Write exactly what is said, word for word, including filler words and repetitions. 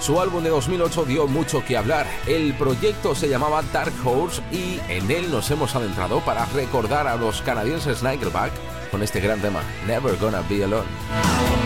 Su álbum de dos mil ocho dio mucho que hablar. El proyecto se llamaba Dark Horse y en él nos hemos adentrado para recordar a los canadienses Nickelback con este gran tema, Never Gonna Be Alone.